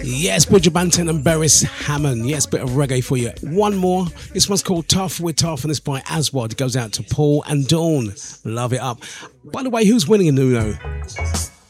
Yes, Bridget Banton and Beres Hammond. Yes, bit of reggae for you. One more. This one's called Tough. We're Tough, and this by Aswad. It goes out to Paul and Dawn. Love it up. By the way, who's winning in Uno?